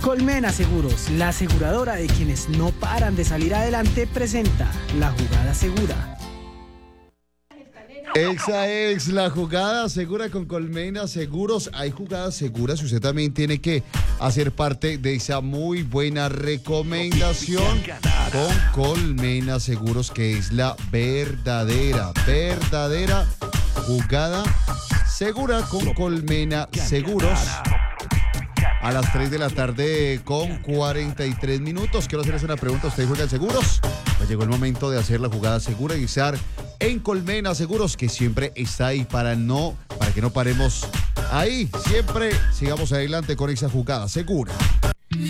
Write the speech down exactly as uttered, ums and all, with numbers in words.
Colmena Seguros, la aseguradora de quienes no paran de salir adelante, presenta la jugada segura. Esa es la jugada segura con Colmena Seguros. Hay jugadas seguras y usted también tiene que hacer parte de esa muy buena recomendación con Colmena Seguros, que es la verdadera, verdadera jugada segura con Colmena Seguros. A las tres de la tarde con cuarenta y tres minutos. Quiero hacerles una pregunta. ¿Ustedes juegan seguros? Pues llegó el momento de hacer la jugada segura y estar en Colmena Seguros, que siempre está ahí para no, para que no paremos ahí. Siempre sigamos adelante con esa jugada segura.